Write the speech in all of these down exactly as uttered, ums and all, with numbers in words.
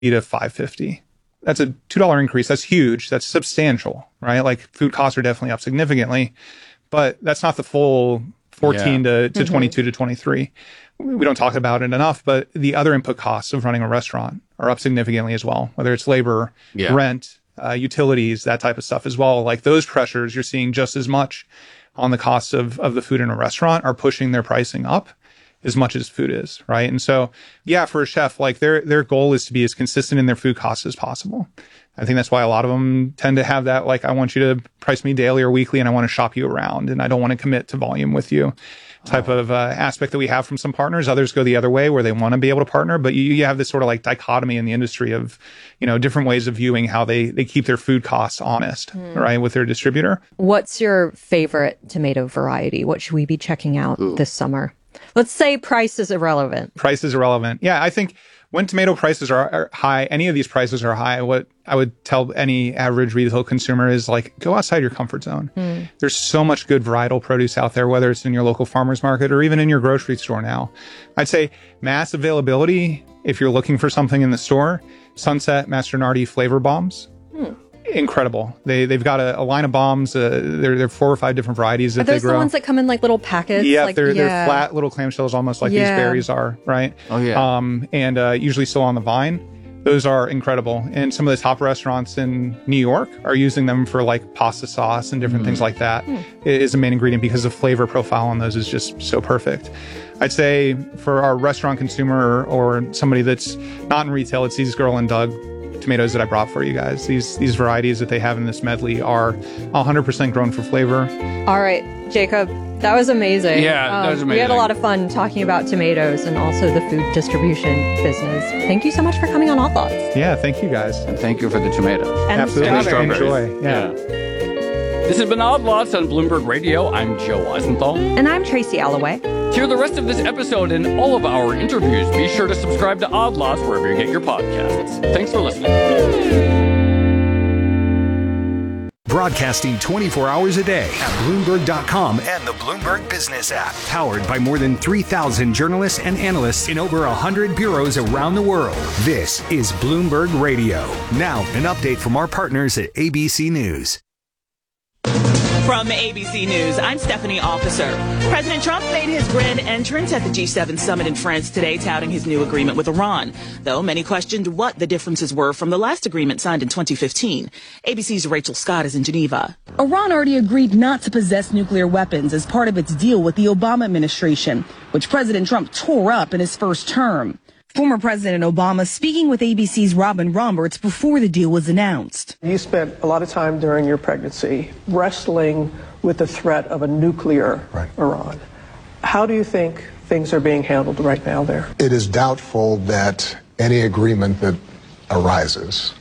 to five fifty. That's a two dollars increase. That's huge. That's substantial, right? Like food costs are definitely up significantly, but that's not the full fourteen yeah. to, to mm-hmm. twenty-two to twenty-three. We don't talk about it enough, but the other input costs of running a restaurant are up significantly as well, whether it's labor, yeah. rent, uh, utilities, that type of stuff as well. Like those pressures you're seeing just as much on the cost of, of the food in a restaurant are pushing their pricing up as much as food is, right? And so, yeah, for a chef, like their their goal is to be as consistent in their food costs as possible. I think that's why a lot of them tend to have that, like, I want you to price me daily or weekly, and I want to shop you around, and I don't want to commit to volume with you type oh. of uh, aspect that we have from some partners. Others go the other way where they want to be able to partner, but you, you have this sort of like dichotomy in the industry of, you know, different ways of viewing how they, they keep their food costs honest, mm. right, with their distributor. What's your favorite tomato variety? What should we be checking out Ooh. this summer? Let's say price is irrelevant. Price is irrelevant. Yeah, I think when tomato prices are, are high, any of these prices are high, what I would tell any average retail consumer is like, go outside your comfort zone. Mm. There's so much good varietal produce out there, whether it's in your local farmer's market or even in your grocery store now. I'd say mass availability, if you're looking for something in the store, Sunset Mastronardi flavor bombs. Mm. Incredible. They, they've got a, a line of bombs. Uh, there, there are four or five different varieties that they grow. Are those the ones that come in like little packets? Yeah, like, they're, yeah. they're flat little clamshells, almost like yeah. these berries are, right? Oh, yeah. Um, and uh, usually still on the vine. Those are incredible. And some of the top restaurants in New York are using them for like pasta sauce and different mm. things like that. Mm. It is a main ingredient because the flavor profile on those is just so perfect. I'd say for our restaurant consumer or somebody that's not in retail, it's these Girl and Doug tomatoes that I brought for you guys. These these varieties that they have in this medley are one hundred percent grown for flavor. All right, Jacob, that was amazing. Yeah, um, that was amazing. We had a lot of fun talking about tomatoes and also the food distribution business. Thank you so much for coming on Odd Lots. Yeah, thank you guys. And thank you for the tomatoes. And Absolutely. the strawberries. Enjoy. Yeah. yeah. This has been Odd Lots on Bloomberg Radio. I'm Joe Weisenthal. And I'm Tracy Alloway. To hear the rest of this episode and all of our interviews, be sure to subscribe to Odd Lots wherever you get your podcasts. Thanks for listening. Broadcasting twenty-four hours a day at Bloomberg dot com and the Bloomberg Business app. Powered by more than three thousand journalists and analysts in over one hundred bureaus around the world. This is Bloomberg Radio. Now, an update from our partners at A B C News. From A B C News, I'm Stephanie Officer. President Trump made his grand entrance at the G seven summit in France today, touting his new agreement with Iran. Though many questioned what the differences were from the last agreement signed in twenty fifteen. A B C's Rachel Scott is in Geneva. Iran already agreed not to possess nuclear weapons as part of its deal with the Obama administration, which President Trump tore up in his first term. Former President Obama speaking with A B C's Robin Roberts before the deal was announced. You spent a lot of time during your pregnancy wrestling with the threat of a nuclear right. Iran. How do you think things are being handled right now there? It is doubtful that any agreement that arises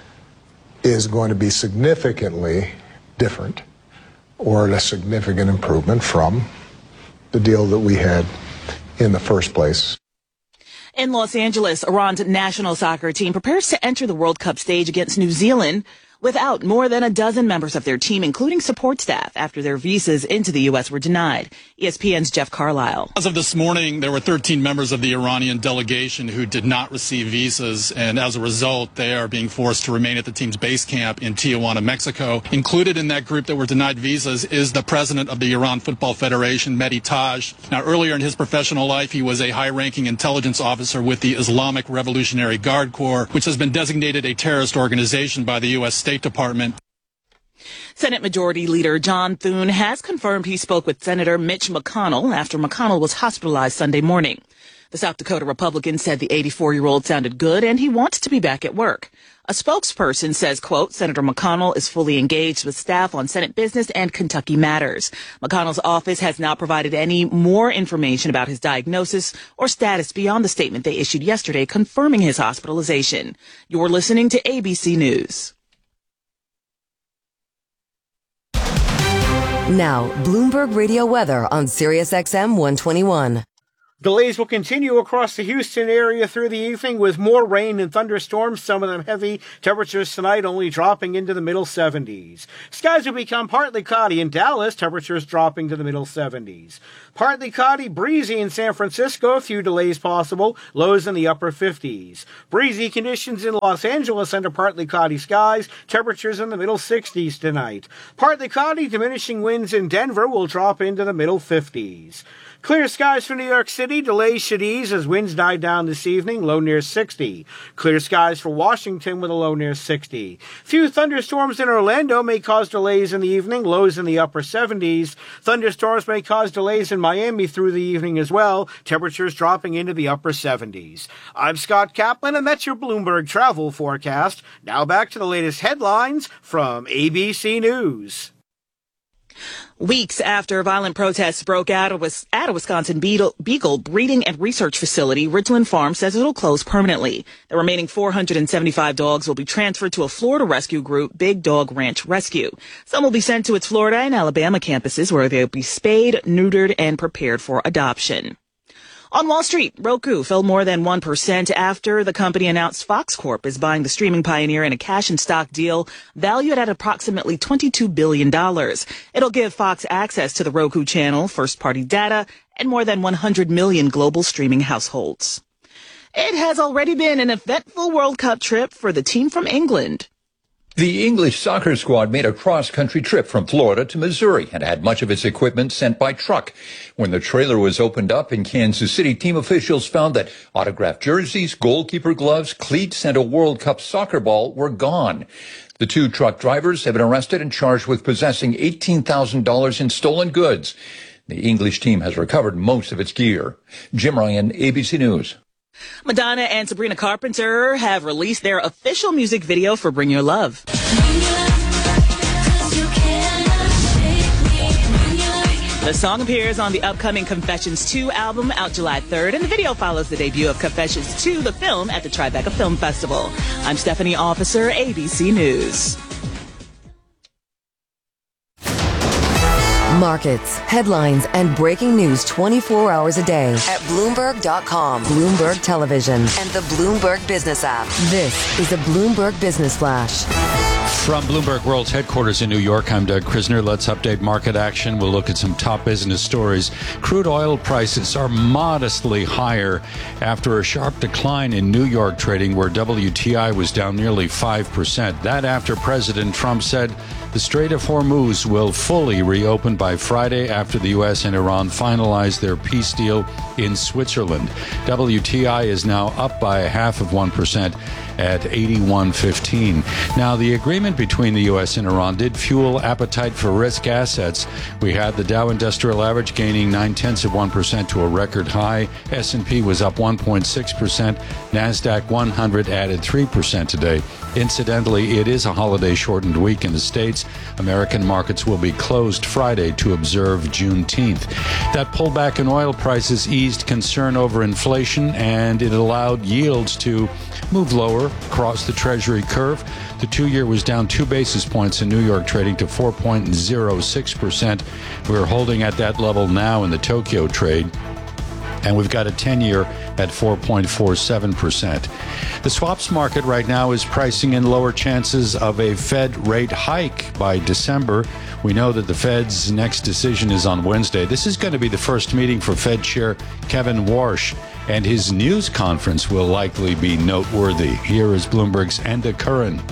is going to be significantly different or a significant improvement from the deal that we had in the first place. In Los Angeles, Iran's national soccer team prepares to enter the World Cup stage against New Zealand without more than a dozen members of their team, including support staff, after their visas into the U S were denied. E S P N's Jeff Carlisle. As of this morning, there were thirteen members of the Iranian delegation who did not receive visas, and as a result, they are being forced to remain at the team's base camp in Tijuana, Mexico. Included in that group that were denied visas is the president of the Iran Football Federation, Mehdi Taj. Now, earlier in his professional life, he was a high-ranking intelligence officer with the Islamic Revolutionary Guard Corps, which has been designated a terrorist organization by the U S State Department. Senate Majority Leader John Thune has confirmed he spoke with Senator Mitch McConnell after McConnell was hospitalized Sunday morning. The South Dakota Republican said the eighty-four-year-old sounded good and he wants to be back at work. A spokesperson says, quote, Senator McConnell is fully engaged with staff on Senate business and Kentucky matters. McConnell's office has not provided any more information about his diagnosis or status beyond the statement they issued yesterday confirming his hospitalization. You're listening to A B C News. Now, Bloomberg Radio weather on Sirius X M one twenty-one. Delays will continue across the Houston area through the evening with more rain and thunderstorms, some of them heavy. Temperatures tonight only dropping into the middle seventies. Skies will become partly cloudy in Dallas, temperatures dropping to the middle seventies. Partly cloudy, breezy in San Francisco, a few delays possible, lows in the upper fifties. Breezy conditions in Los Angeles under partly cloudy skies, temperatures in the middle sixties tonight. Partly cloudy, diminishing winds in Denver will drop into the middle fifties. Clear skies for New York City. Delays should ease as winds die down this evening, low near sixty. Clear skies for Washington with a low near sixty. Few thunderstorms in Orlando may cause delays in the evening, lows in the upper seventies. Thunderstorms may cause delays in Miami through the evening as well, temperatures dropping into the upper seventies. I'm Scott Kaplan, and that's your Bloomberg travel forecast. Now back to the latest headlines from A B C News. Weeks after violent protests broke out at a Wisconsin beagle breeding and research facility, Ridgeland Farm says it'll close permanently. The remaining four hundred seventy-five dogs will be transferred to a Florida rescue group, Big Dog Ranch Rescue. Some will be sent to its Florida and Alabama campuses where they'll be spayed, neutered, and prepared for adoption. On Wall Street, Roku fell more than one percent after the company announced Fox Corp is buying the streaming pioneer in a cash and stock deal valued at approximately twenty-two billion dollars. It'll give Fox access to the Roku channel, first-party data, and more than one hundred million global streaming households. It has already been an eventful World Cup trip for the team from England. The English soccer squad made a cross-country trip from Florida to Missouri and had much of its equipment sent by truck. When the trailer was opened up in Kansas City, team officials found that autographed jerseys, goalkeeper gloves, cleats, and a World Cup soccer ball were gone. The two truck drivers have been arrested and charged with possessing eighteen thousand dollars in stolen goods. The English team has recovered most of its gear. Jim Ryan, A B C News. Madonna and Sabrina Carpenter have released their official music video for Bring Your Love. The song appears on the upcoming Confessions two album out July third, and the video follows the debut of Confessions two, the film, at the Tribeca Film Festival. I'm Stephanie Officer, A B C News. Markets, headlines, and breaking news twenty-four hours a day at Bloomberg dot com, Bloomberg Television, and the Bloomberg Business app. This is a Bloomberg Business Flash. From Bloomberg World's headquarters in New York, I'm Doug Krisner. Let's update market action. We'll look at some top business stories. Crude oil prices are modestly higher after a sharp decline in New York trading, where W T I was down nearly five percent. That after President Trump said the Strait of Hormuz will fully reopen by Friday after the U S and Iran finalize their peace deal in Switzerland. W T I is now up by a half of one percent at eighty-one fifteen. Now, the agreement between the U S and Iran did fuel appetite for risk assets. We had the Dow Industrial Average gaining nine-tenths of one percent to a record high. S and P was up one point six percent. NASDAQ one hundred added three percent today. Incidentally, it is a holiday-shortened week in the States. American markets will be closed Friday to observe Juneteenth. That pullback in oil prices eased concern over inflation, and it allowed yields to move lower across the Treasury curve. The two-year was down two basis points in New York, trading to four point oh six percent. We're holding at that level now in the Tokyo trade. And we've got a ten-year at four point four seven percent. The swaps market right now is pricing in lower chances of a Fed rate hike by December. We know that the Fed's next decision is on Wednesday. This is going to be the first meeting for Fed Chair Kevin Warsh, and his news conference will likely be noteworthy. Here is Bloomberg's Enda Curran.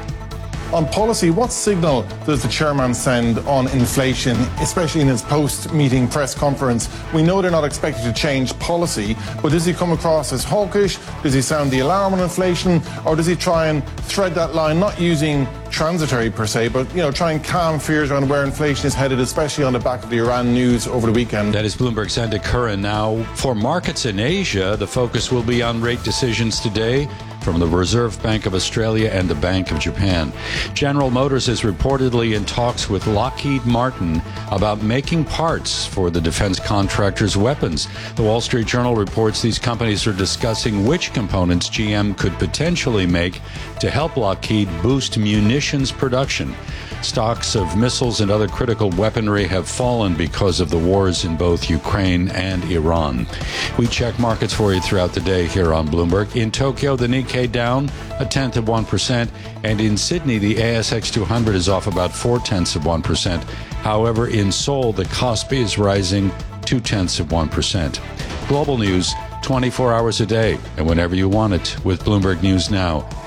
On policy, what signal does the chairman send on inflation, especially in his post-meeting press conference? We know they're not expected to change policy, but does he come across as hawkish? Does he sound the alarm on inflation? Or does he try and thread that line, not using transitory per se, but, you know, try and calm fears around where inflation is headed, especially on the back of the Iran news over the weekend? That is Bloomberg's Enda Curran. Now, for markets in Asia, the focus will be on rate decisions today from the Reserve Bank of Australia and the Bank of Japan. General Motors is reportedly in talks with Lockheed Martin about making parts for the defense contractor's weapons. The Wall Street Journal reports these companies are discussing which components G M could potentially make to help Lockheed boost munitions production. Stocks of missiles and other critical weaponry have fallen because of the wars in both Ukraine and Iran. We check markets for you throughout the day here on Bloomberg. In Tokyo, the Nikkei down a tenth of one percent, and in Sydney, the A S X two hundred is off about four tenths of one percent. However, in Seoul, the Kospi is rising two tenths of one percent. Global news twenty-four hours a day and whenever you want it with Bloomberg News Now.